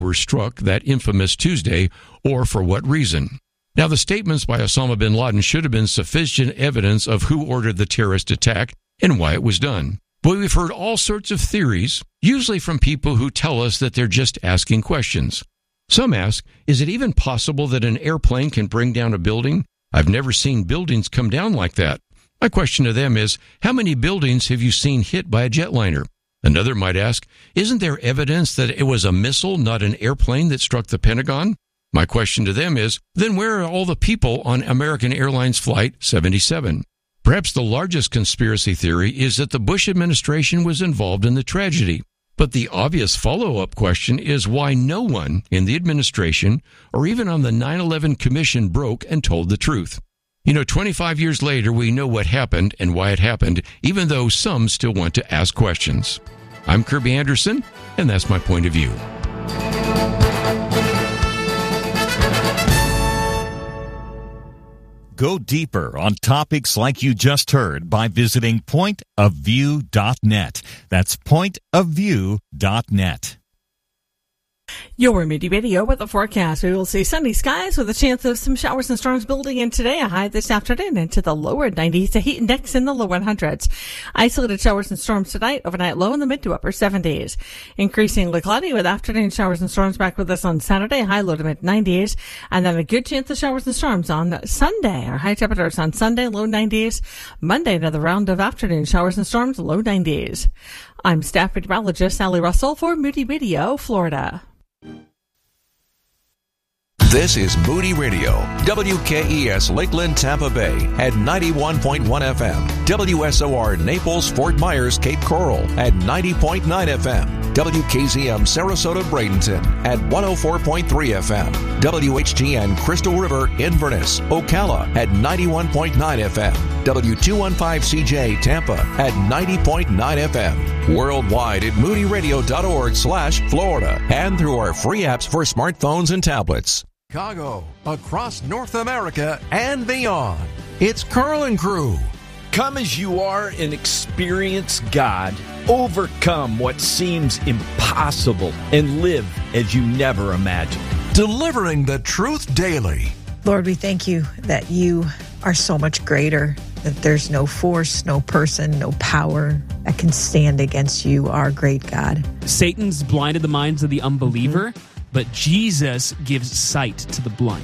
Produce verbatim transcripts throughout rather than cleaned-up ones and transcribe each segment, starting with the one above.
were struck that infamous Tuesday, or for what reason. Now, the statements by Osama bin Laden should have been sufficient evidence of who ordered the terrorist attack and why it was done. But we've heard all sorts of theories, usually from people who tell us that they're just asking questions. Some ask, is it even possible that an airplane can bring down a building? I've never seen buildings come down like that. My question to them is, how many buildings have you seen hit by a jetliner? Another might ask, isn't there evidence that it was a missile, not an airplane, that struck the Pentagon? My question to them is, then where are all the people on American Airlines Flight seventy-seven? Perhaps the largest conspiracy theory is that the Bush administration was involved in the tragedy. But the obvious follow-up question is why no one in the administration or even on the nine eleven Commission broke and told the truth. You know, twenty-five years later, we know what happened and why it happened, even though some still want to ask questions. I'm Kirby Anderson, and that's my point of view. Go deeper on topics like you just heard by visiting point of view dot net. That's point of view dot net. Your Moody Radio with the forecast. We will see sunny skies with a chance of some showers and storms building in today. A high this afternoon into the lower nineties. A heat index in the low hundreds. Isolated showers and storms tonight. Overnight low in the mid to upper seventies. Increasingly cloudy with afternoon showers and storms back with us on Saturday. High low to mid nineties. And then a good chance of showers and storms on Sunday. Our high temperatures on Sunday, low nineties. Monday, another round of afternoon showers and storms, low nineties. I'm staff meteorologist Sally Russell for Moody Radio, Florida. This is Moody Radio, W K E S Lakeland, Tampa Bay at ninety-one point one F M, W S O R Naples, Fort Myers, Cape Coral at ninety point nine F M, W K Z M Sarasota, Bradenton at one oh four point three F M, W H T N Crystal River, Inverness, Ocala at ninety-one point nine F M, W two fifteen C J Tampa at ninety point nine F M, worldwide at moody radio dot org slash Florida, and through our free apps for smartphones and tablets. Chicago, across North America and beyond. It's Carl and Crew. Come as you are and experience God. Overcome what seems impossible and live as you never imagined. Delivering the truth daily. Lord, we thank you that you are so much greater, that there's no force, no person, no power that can stand against you, our great God. Satan's blinded the minds of the unbeliever, mm-hmm. but Jesus gives sight to the blind.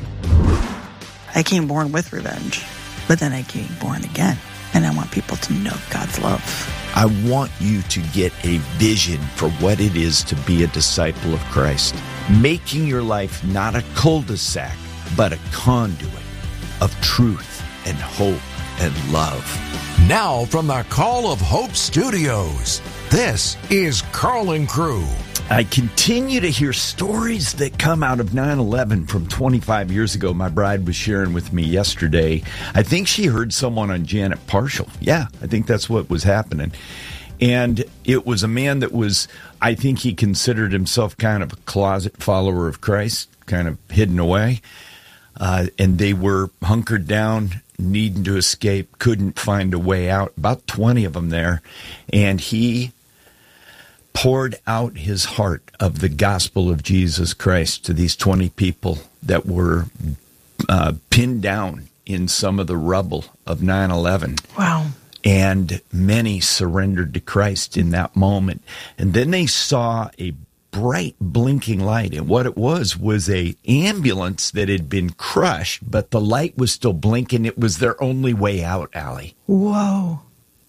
I came born with revenge, but then I came born again, and I want people to know God's love. I want you to get a vision for what it is to be a disciple of Christ, making your life not a cul-de-sac, but a conduit of truth and hope and love. Now from the Call of Hope Studios, this is Carl and Crew. I continue to hear stories that come out of nine eleven from twenty-five years ago. My bride was sharing with me yesterday. I think she heard someone on Janet Parshall. Yeah, I think that's what was happening. And it was a man that was, I think he considered himself kind of a closet follower of Christ, kind of hidden away. Uh, and they were hunkered down, needing to escape, couldn't find a way out. About twenty of them there. And he poured out his heart of the gospel of Jesus Christ to these twenty people that were uh, pinned down in some of the rubble of nine eleven. Wow. And many surrendered to Christ in that moment. And then they saw a bright blinking light, and what it was was a ambulance that had been crushed, but the light was still blinking. It was their only way out, Allie. Whoa.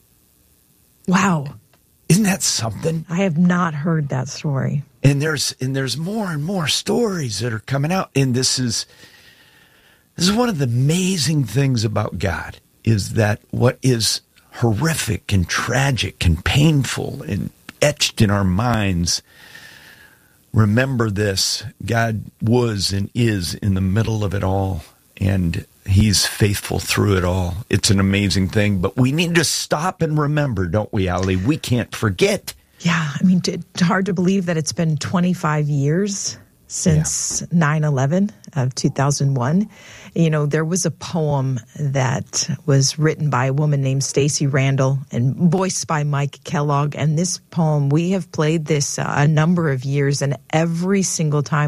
Wow. Isn't that something? I have not heard that story. And there's and there's more and more stories that are coming out. And this is this is one of the amazing things about God, is that what is horrific and tragic and painful and etched in our minds, remember this: God was and is in the middle of it all, and He's faithful through it all. It's an amazing thing, but we need to stop and remember, don't we, Allie? We can't forget. Yeah, I mean, it's hard to believe that it's been twenty-five years since nine eleven of two thousand one. You know, there was a poem that was written by a woman named Stacey Randall and voiced by Mike Kellogg. And this poem, we have played this uh, a number of years, and every single time